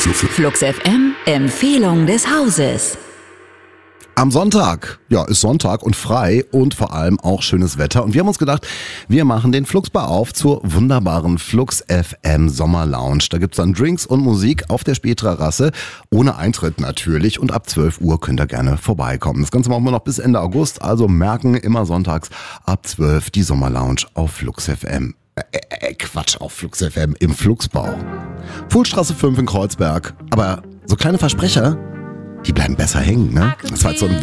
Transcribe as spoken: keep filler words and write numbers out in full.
Flux F M, Empfehlung des Hauses. Am Sonntag, ja, ist Sonntag und frei und vor allem auch schönes Wetter. Und wir haben uns gedacht, wir machen den Fluxbar auf zur wunderbaren Flux F M Sommer Lounge. Da gibt's dann Drinks und Musik auf der Spätterrasse, ohne Eintritt natürlich. Und ab zwölf Uhr könnt ihr gerne vorbeikommen. Das Ganze machen wir noch bis Ende August, also merken immer sonntags ab zwölf die Sommer Lounge auf Flux F M. Äh, äh, Quatsch, auf Flux F M im Fluxbau. Fuhlstraße fünf in Kreuzberg. Aber so kleine Versprecher, die bleiben besser hängen, ne? Das war jetzt so ein